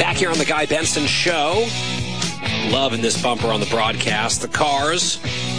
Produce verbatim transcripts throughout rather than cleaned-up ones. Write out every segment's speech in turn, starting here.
Back here on the Guy Benson Show. Loving this bumper on the broadcast. The Cars.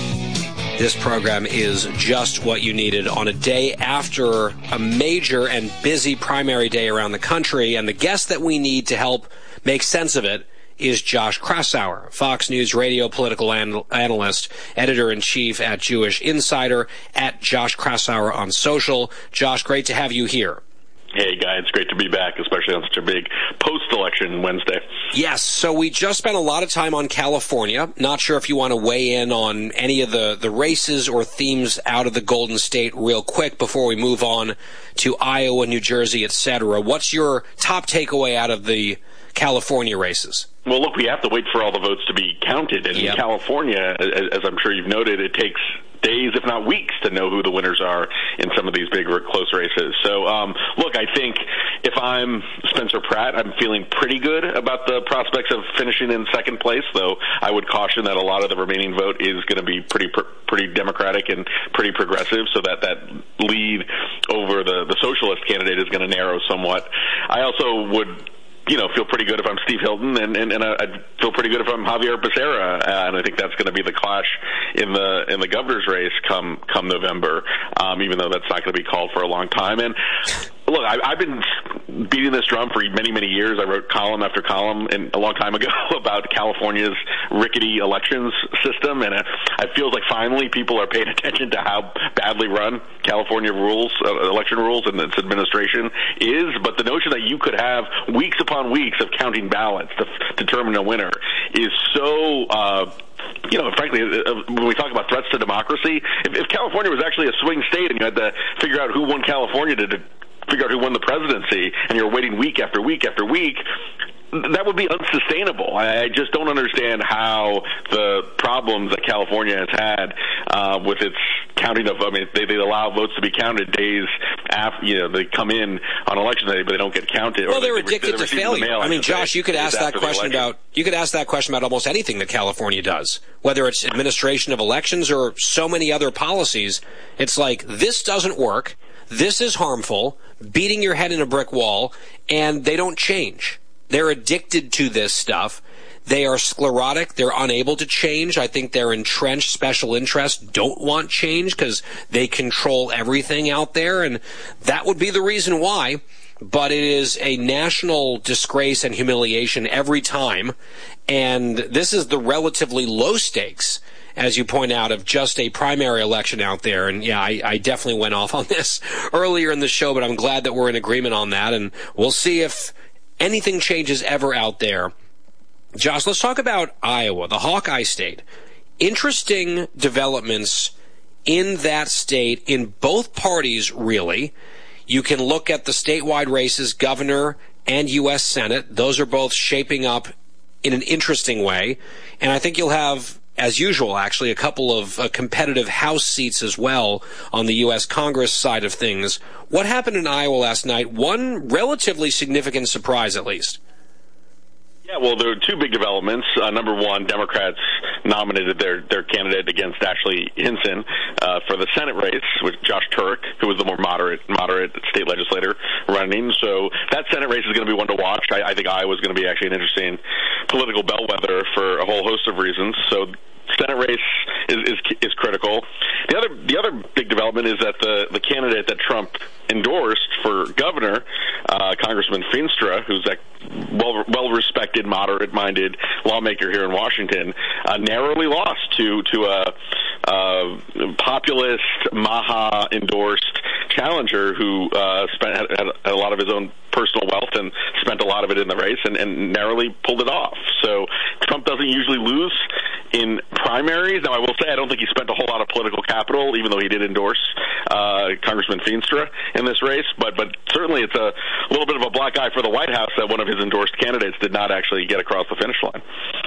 This program is just what you needed on a day after a major and busy primary day around the country. And the guest that we need to help make sense of it is Josh Kraushaar, Fox News radio political an- analyst, editor-in-chief at Jewish Insider, at Josh Kraushaar on social. Josh, great to have you here. Hey, Guy, it's great to be back, especially on such a big post-election Wednesday. Yes, so we just spent a lot of time on California. Not sure if you want to weigh in on any of the, the races or themes out of the Golden State real quick before we move on to Iowa, New Jersey, et cetera. What's your top takeaway out of the California races? Well, look, we have to wait for all the votes to be counted. And yep. in California, as I'm sure you've noted, it takes days, if not weeks, to know who the winners are in some of these big or close races. So, um, look, I think if I'm Spencer Pratt, I'm feeling pretty good about the prospects of finishing in second place, though I would caution that a lot of the remaining vote is going to be pretty pretty Democratic and pretty progressive, so that that lead over the, the socialist candidate is going to narrow somewhat. I also would you know, feel pretty good if I'm Steve Hilton, and, and, and I'd feel pretty good if I'm Javier Becerra, uh, and I think that's going to be the clash in the in the governor's race come come November, um, even though that's not going to be called for a long time. And look, I, I've been beating this drum for many, many years. I wrote column after column and a long time ago about California's rickety elections system, and it, it feels like finally people are paying attention to how badly run California rules, uh, election rules, and its administration is. But the notion that you could have weeks upon weeks of counting ballots to f- determine a winner is so uh, you know, frankly, when we talk about threats to democracy, if, if California was actually a swing state and you had to figure out who won California to, to figure out who won the presidency, and you're waiting week after week after week, that would be unsustainable. I just don't understand how the problems that California has had uh, with its counting of, I mean, they, they allow votes to be counted days after, you know, they come in on election day, but they don't get counted. Well, or they're they, addicted they to failure. Mail, I mean, Josh, you could ask that question about, you could ask that question about almost anything that California does, whether it's administration of elections or so many other policies. It's like, this doesn't work, this is harmful, beating your head in a brick wall, and they don't change. They're addicted to this stuff. They are sclerotic. They're unable to change. I think their entrenched special interests don't want change because they control everything out there, and that would be the reason why. But it is a national disgrace and humiliation every time, and this is the relatively low stakes, as you point out, of just a primary election out there. And yeah, I, I definitely went off on this earlier in the show, but I'm glad that we're in agreement on that, and we'll see if anything changes ever out there. Josh, let's talk about Iowa, the Hawkeye state. Interesting developments in that state, in both parties, really. You can look at the statewide races, governor and U S Senate. Those are both shaping up in an interesting way. And I think you'll have, as usual, actually, a couple of uh, competitive House seats as well on the U S Congress side of things. What happened in Iowa last night? One relatively significant surprise, at least. Yeah, well, there were two big developments. Uh, number one, Democrats nominated their, their candidate against Ashley Hinson uh, for the Senate race with Josh Turek, who was the more moderate moderate state legislator running. So that Senate race is going to be one to watch. I, I think Iowa is going to be actually an interesting political bellwether for a whole host of reasons. So Senate race is, is is critical. The other the other big development is that the, the candidate that Trump endorsed for governor, uh, Congressman Feenstra, who's a well well respected, moderate minded lawmaker here in Washington, uh, narrowly lost to to a, a populist, Maha endorsed challenger who uh, spent had, had a lot of his own personal wealth and spent a lot of it in the race and, and narrowly pulled it off. So Trump doesn't usually lose in primaries. Now, I will say I don't think he spent a whole lot of political capital, even though he did endorse uh, Congressman Feenstra in this race. But but certainly it's a little bit of a black eye for the White House that one of his endorsed candidates did not actually get across the finish line.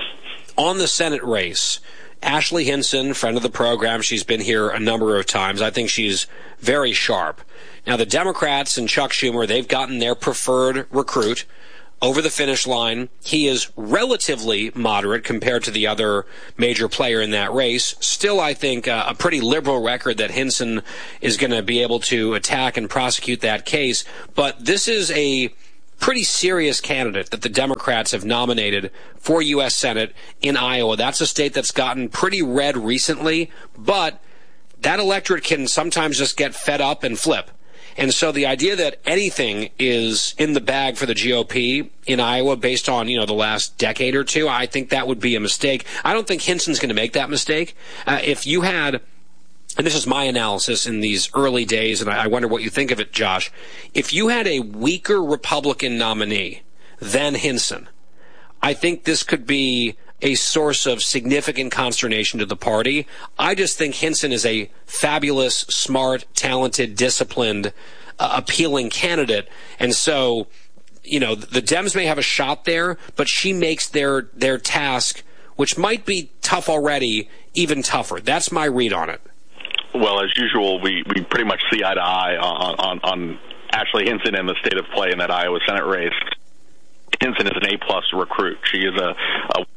On the Senate race, Ashley Hinson, friend of the program, she's been here a number of times. I think she's very sharp. Now, the Democrats and Chuck Schumer, they've gotten their preferred recruit over the finish line. He is relatively moderate compared to the other major player in that race. Still, I think, uh, a pretty liberal record that Hinson is going to be able to attack and prosecute that case. But this is a pretty serious candidate that the Democrats have nominated for U S Senate in Iowa. That's a state that's gotten pretty red recently, but that electorate can sometimes just get fed up and flip. And so the idea that anything is in the bag for the G O P in Iowa based on, you know, the last decade or two, I think that would be a mistake. I don't think Hinson's going to make that mistake. Uh, if you had, and this is my analysis in these early days, and I wonder what you think of it, Josh, if you had a weaker Republican nominee than Hinson, I think this could be a source of significant consternation to the party. I just think Hinson is a fabulous, smart, talented, disciplined, uh, appealing candidate. And so, you know, the Dems may have a shot there, but she makes their their task, which might be tough already, even tougher. That's my read on it. Well, as usual, we, we pretty much see eye to eye on, on, on Ashley Hinson and the state of play in that Iowa Senate race. Hinson is an A-plus recruit. She is a, a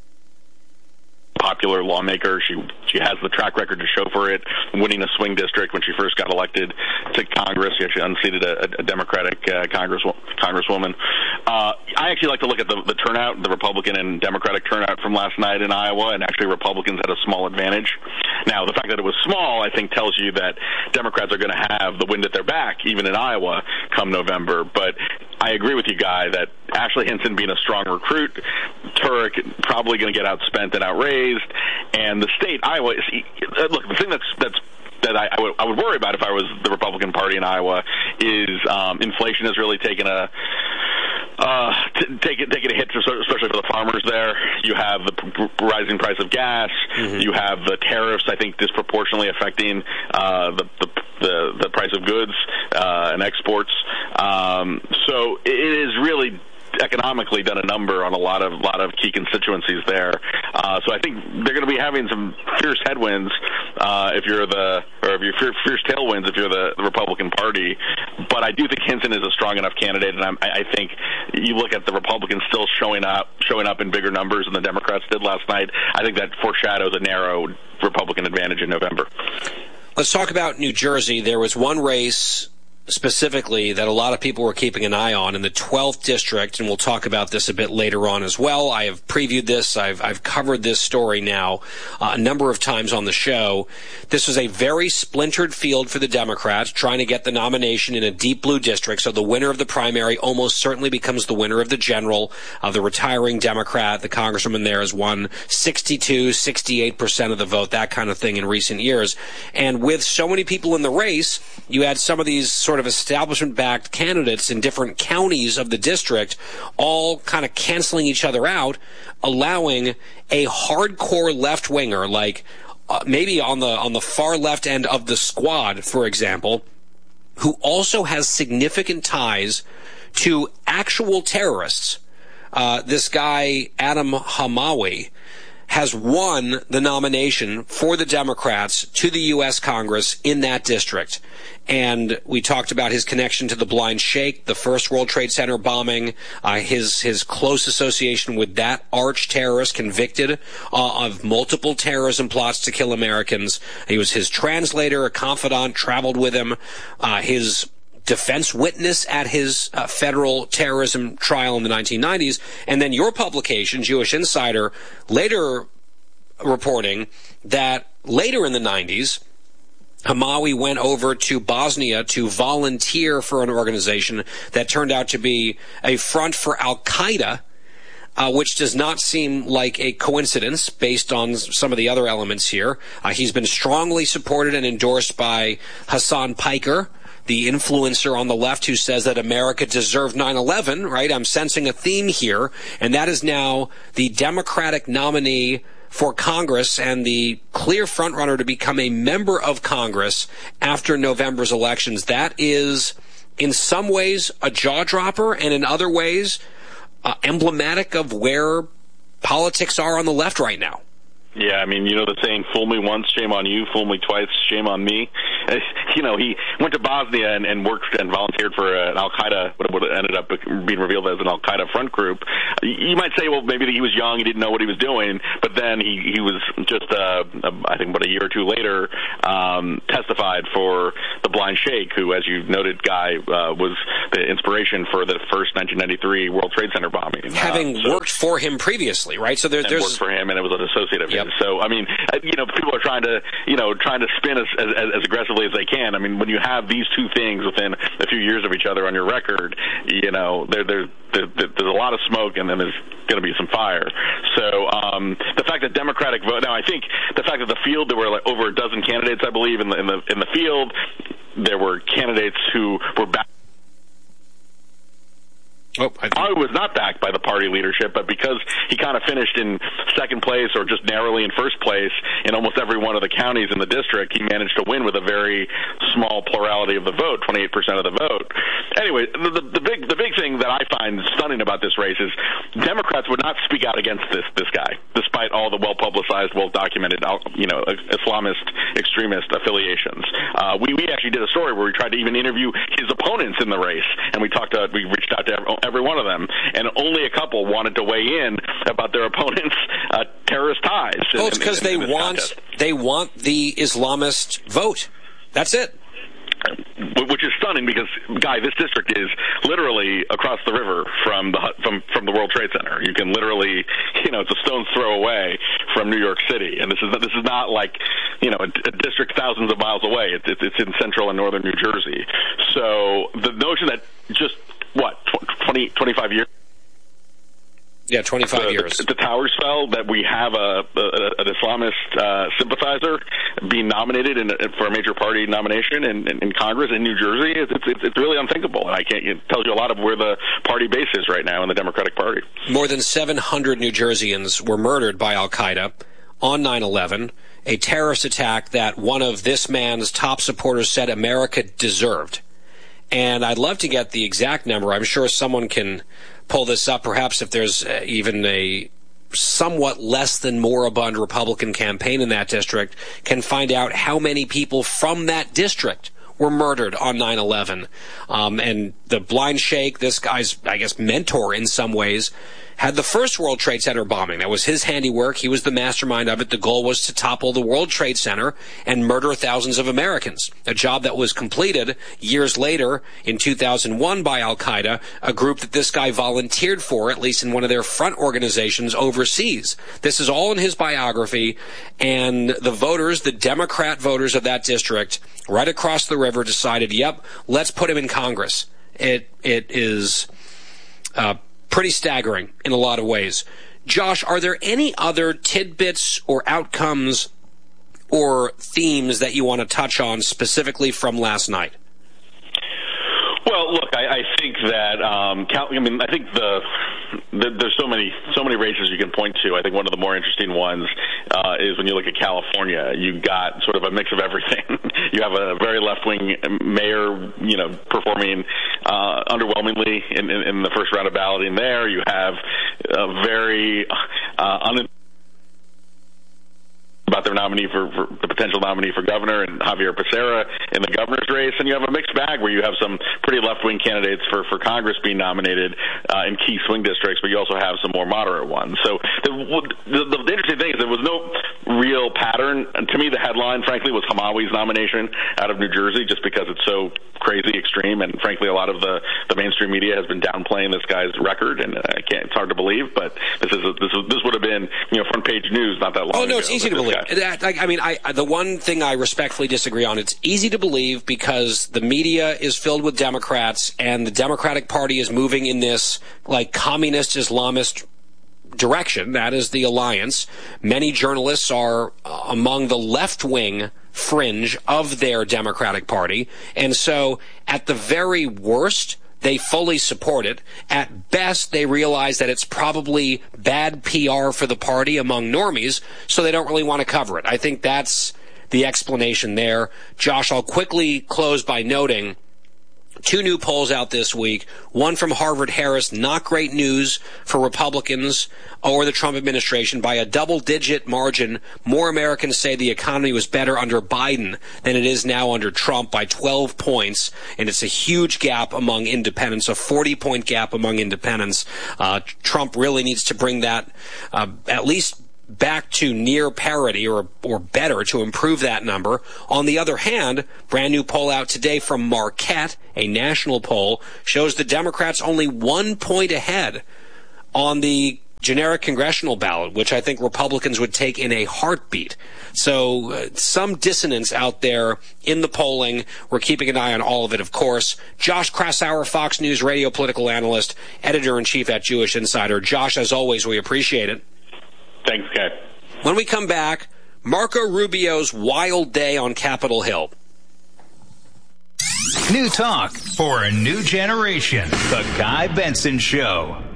popular lawmaker. She she has the track record to show for it, winning a swing district when she first got elected to Congress. She actually unseated a, a Democratic uh, Congress, Congresswoman. Uh, I actually like to look at the, the turnout, the Republican and Democratic turnout from last night in Iowa, and actually Republicans had a small advantage. Now, the fact that it was small, I think, tells you that Democrats are going to have the wind at their back, even in Iowa, come November. But I agree with you, Guy, that Ashley Hinson being a strong recruit, Turek probably going to get outspent and outraised, and the state, Iowa, is, look, the thing that's that's that I, I, would, I would worry about if I was the Republican Party in Iowa is um, inflation has really taken a uh, t- taken taken a hit, especially for the farmers there. You have the p- rising price of gas. Mm-hmm. You have the tariffs, I think, disproportionately affecting uh, the, the the the price of goods uh, and exports. Um, so it is really economically done a number on a lot of lot of key constituencies there. Uh, so I think they're going to be having some fierce headwinds uh, if you're the, or if you're fierce, fierce tailwinds if you're the, the Republican Party. But I do think Hinson is a strong enough candidate, and I'm, I think you look at the Republicans still showing up showing up in bigger numbers than the Democrats did last night. I think that foreshadows a narrow Republican advantage in November. Let's talk about New Jersey. There was one race specifically that a lot of people were keeping an eye on in the twelfth district, and we'll talk about this a bit later on as well. I have previewed this. I've, I've covered this story now uh, a number of times on the show. This was a very splintered field for the Democrats, trying to get the nomination in a deep blue district, so the winner of the primary almost certainly becomes the winner of the general. Uh, the retiring Democrat, the congresswoman there, has won sixty-two, sixty-eight percent of the vote, that kind of thing in recent years. And with so many people in the race, you had some of these sort of establishment-backed candidates in different counties of the district all kind of canceling each other out, allowing a hardcore left-winger, like uh, maybe on the on the far left end of the squad, for example, who also has significant ties to actual terrorists. Uh, this guy, Adam Hamawi, has won the nomination for the Democrats to the U S Congress in that district. And we talked about his connection to the Blind Sheikh, the first World Trade Center bombing, uh, his his close association with that arch-terrorist convicted uh, of multiple terrorism plots to kill Americans. He was his translator, a confidant, traveled with him. Uh, his defense witness at his uh, federal terrorism trial in the nineteen nineties. And then your publication, Jewish Insider, later reporting that later in the nineties, Hamawi went over to Bosnia to volunteer for an organization that turned out to be a front for Al-Qaeda, Uh, which does not seem like a coincidence based on some of the other elements here. Uh, he's been strongly supported and endorsed by Hassan Piker, the influencer on the left who says that America deserved nine eleven, right? I'm sensing a theme here, and that is now the Democratic nominee for Congress and the clear frontrunner to become a member of Congress after November's elections. That is, in some ways, a jaw-dropper, and in other ways, uh, emblematic of where politics are on the left right now. Yeah, I mean, you know the saying, fool me once, shame on you, fool me twice, shame on me. you know, he went to Bosnia and, and worked and volunteered for an Al-Qaeda, what ended up being revealed as an Al-Qaeda front group. You might say, well, maybe he was young, he didn't know what he was doing, but then he, he was just, uh, I think about a year or two later, um, testified for the Blind Sheikh, who, as you noted, Guy, uh, was the inspiration for the first nineteen ninety-three World Trade Center bombing. Having uh, so, worked for him previously, right? So there, there's worked for him, and it was an associate of yep. his. So, I mean, you know, people are trying to, you know, trying to spin as, as, as aggressively as they can. I mean, when you have these two things within a few years of each other on your record, you know, there, there, there, there's a lot of smoke, and then there's going to be some fire. So um, the fact that Democratic vote, now I think the fact that the field, there were like over a dozen candidates, I believe, in the in the in the field, there were candidates who were back. Oh, I, I was not backed by the party leadership, but because he kind of finished in second place or just narrowly in first place in almost every one of the counties in the district, he managed to win with a very small plurality of the vote, twenty-eight percent of the vote. Anyway, the, the, the big the big thing that I find stunning about this race is Democrats would not speak out against this this guy, despite all the well-publicized, well-documented, you know, Islamist extremist affiliations. Uh, we, we actually did a story where we tried to even interview his opponents in the race, and we talked to, we reached out to everyone, every one of them, and only a couple wanted to weigh in about their opponents' uh, terrorist ties. Well, it's because they want contest. they want the Islamist vote. That's it. Which is stunning because, Guy, this district is literally across the river from the from from the World Trade Center. You can literally, you know, it's a stone's throw away from New York City, and this is this is not like, you know, a, a district thousands of miles away. It's, it's it's in central and northern New Jersey. So the notion that just what twenty, twenty-five years. Yeah, twenty-five the, years. The, the towers fell, that we have a, a an Islamist uh, sympathizer being nominated in, for a major party nomination in, in, in Congress in New Jersey. It's, it's it's really unthinkable, and I can't. It tells you a lot of where the party base is right now in the Democratic Party. More than seven hundred New Jerseyans were murdered by Al-Qaeda on nine eleven, a terrorist attack that one of this man's top supporters said America deserved. And I'd love to get the exact number. I'm sure someone can pull this up, perhaps if there's uh, even a somewhat less than moribund Republican campaign in that district, can find out how many people from that district were murdered on nine eleven. Um, and the Blind Sheikh, this guy's, I guess, mentor in some ways, had the first World Trade Center bombing. That was his handiwork. He was the mastermind of it. The goal was to topple the World Trade Center and murder thousands of Americans, a job that was completed years later in two thousand one by Al-Qaeda, a group that this guy volunteered for, at least in one of their front organizations overseas. This is all in his biography, and the voters, the Democrat voters of that district, right across the river, decided, yep, let's put him in Congress. It It is uh, pretty staggering in a lot of ways. Josh, are there any other tidbits or outcomes or themes that you want to touch on specifically from last night? Well, look, I, I think that um, I mean, I think the, the there's so many so many races you can point to. I think one of the more interesting ones uh, is when you look at California. You got sort of a mix of everything. You have a very left-wing mayor, you know, performing uh, underwhelmingly in, in, in the first round of balloting. There, you have a very uh, un- about their nominee for, for the potential nominee for governor, and Javier Becerra in the governor's race, and you have a mixed bag where you have some pretty left-wing candidates for, for Congress being nominated uh, in key swing districts, but you also have some more moderate ones. So the, the, the interesting thing is there was no real pattern. And to me, the headline, frankly, was Hamawi's nomination out of New Jersey, just because it's so crazy extreme, and frankly, a lot of the, the mainstream media has been downplaying this guy's record, and I can't. It's hard to believe, but this is a, this is, this would have been, you know, front page news not that long ago. Oh no, it's easy to believe. That, I mean, I, the one thing I respectfully disagree on, it's easy to believe because the media is filled with Democrats, and the Democratic Party is moving in this like communist Islamist direction. That is the alliance. Many journalists are uh, among the left-wing fringe of their Democratic Party, and so at the very worst, they fully support it. At best, they realize that it's probably bad P R for the party among normies, so they don't really want to cover it. I think that's the explanation there. Josh, I'll quickly close by noting Two new polls out this week, one from Harvard-Harris, not great news for Republicans or the Trump administration. By a double-digit margin, more Americans say the economy was better under Biden than it is now under Trump by twelve points, and it's a huge gap among independents, a forty-point gap among independents. Uh, Trump really needs to bring that uh, at least back to near parity or or better to improve that number. On the other hand, brand new poll out today from Marquette, a national poll, shows the Democrats only one point ahead on the generic congressional ballot, which I think Republicans would take in a heartbeat. So uh, some dissonance out there in the polling. We're keeping an eye on all of it, of course. Josh Kraushaar, Fox News radio political analyst, editor-in-chief at Jewish Insider. Josh, as always, we appreciate it. Thanks, Kat. When we come back, Marco Rubio's wild day on Capitol Hill. New talk for a new generation. The Guy Benson Show.